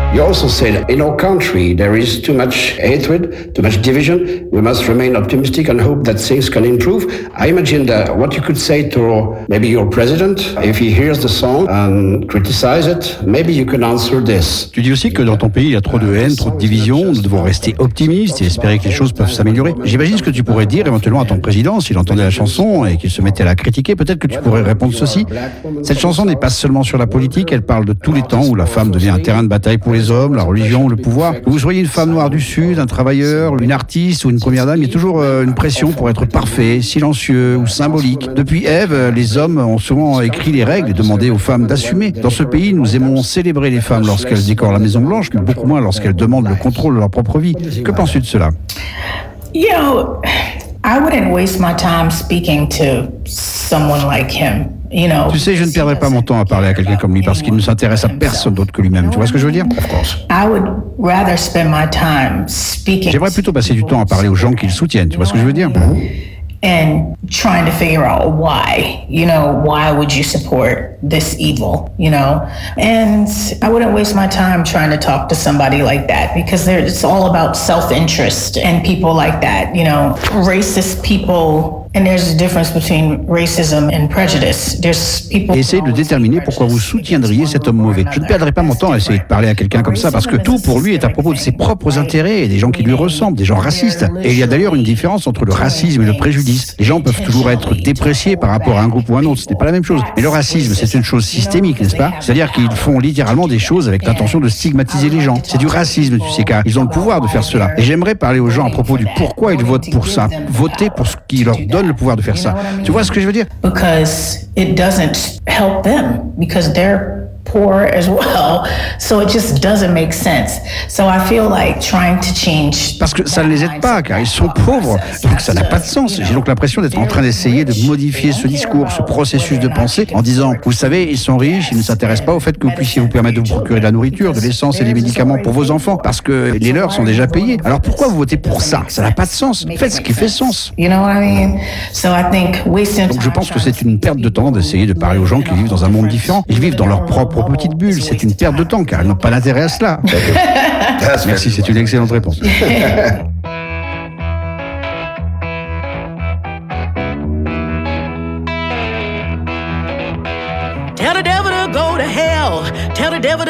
You also said, in our country, there is too much hatred, too much division. We must remain optimistic and hope that things can improve. I imagine that what you could say to maybe your president, if he hears the song and criticize it, maybe you can answer this. Tu dis aussi que dans ton pays, il y a trop de haine, trop de division. Nous devons rester optimistes et espérer que les choses peuvent s'améliorer. J'imagine ce que tu pourrais dire éventuellement à ton président s'il entendait la chanson et qu'il se mettait à la critiquer. Peut-être que tu pourrais répondre ceci. Cette chanson n'est pas seulement sur la politique, elle parle de tous les temps où la femme devient un terrain de bataille pour les hommes, la religion, le pouvoir. Que vous soyez une femme noire du Sud, un travailleur, une artiste ou une première dame, il y a toujours une pression pour être parfait, silencieux ou symbolique. Depuis Ève, les hommes ont souvent écrit les règles et demandé aux femmes d'assumer. Dans ce pays, nous aimons célébrer les femmes lorsqu'elles décorent la Maison Blanche, mais beaucoup moins lorsqu'elles demandent le contrôle de leur propre vie. Que penses-tu de cela? You know, I wouldn't waste my time speaking to someone like him. Tu sais, je ne perdrai pas mon temps à parler à quelqu'un comme lui parce qu'il ne s'intéresse à personne d'autre que lui-même. Tu vois ce que je veux dire? J'aimerais plutôt passer du temps à parler aux gens qui le soutiennent. Tu vois ce que je veux dire? And trying to figure out why, why would you support this evil, And I wouldn't waste my time trying to talk to somebody like that because it's all about self-interest and people like that, racist people. And there's a difference between racism and prejudice. There's people. Essayez de déterminer pourquoi vous soutiendriez cet homme mauvais. Je ne perdrai pas mon temps à essayer de parler à quelqu'un comme ça parce que tout pour lui est à propos de ses propres intérêts et des gens qui lui ressemblent, des gens racistes. Et il y a d'ailleurs une différence entre le racisme et le préjudice. Les gens peuvent toujours être dépréciés par rapport à un groupe ou un autre. Ce n'est pas la même chose. Mais le racisme, c'est une chose systémique, n'est-ce pas? C'est-à-dire qu'ils font littéralement des choses avec l'intention de stigmatiser les gens. C'est du racisme, tu sais, car ils ont le pouvoir de faire cela. Et j'aimerais parler aux gens à propos du pourquoi ils votent pour ça. Voter pour ce qui leur donne le pouvoir de faire ça. Tu vois ce que je veux dire? Because it doesn't help them because they're poor as well. So it just doesn't make sense. So I feel like trying to change. Parce que ça ne les aide pas, car ils sont pauvres. Donc ça n'a pas de sens. J'ai donc l'impression d'être en train d'essayer de modifier ce discours, ce processus de pensée, en disant, vous savez, ils sont riches, ils ne s'intéressent pas au fait que vous puissiez vous permettre de vous procurer de la nourriture, de l'essence et des médicaments pour vos enfants, parce que les leurs sont déjà payés. Alors pourquoi vous votez pour ça? Ça n'a pas de sens. Faites ce qui fait sens. You know what I mean? So I think wasting. Donc je pense que c'est une perte de temps d'essayer de parler aux gens qui vivent dans un monde différent. Ils vivent dans leur propre petite bulle. C'est une perte de temps, car ils n'ont pas d'intérêt à cela. Merci, c'est une excellente réponse. Tell the devil to go to hell. Tell the devil to